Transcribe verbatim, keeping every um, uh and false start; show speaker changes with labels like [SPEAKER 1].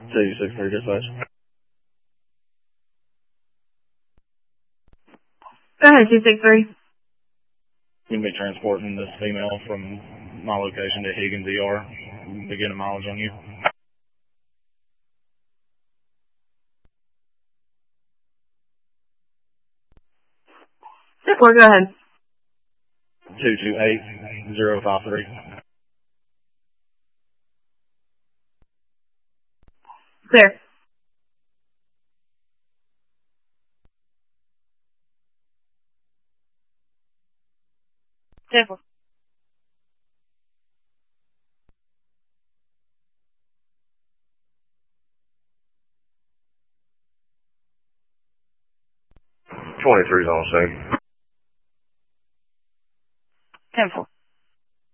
[SPEAKER 1] two six three dispatch.
[SPEAKER 2] Go ahead, two six three.
[SPEAKER 1] You'll be transporting this female from my location to Higgins E R. Begin a mileage on you.
[SPEAKER 2] Four, go ahead.
[SPEAKER 1] two two eight zero five three.
[SPEAKER 2] Clear. Ten four.
[SPEAKER 3] twenty-three's on scene.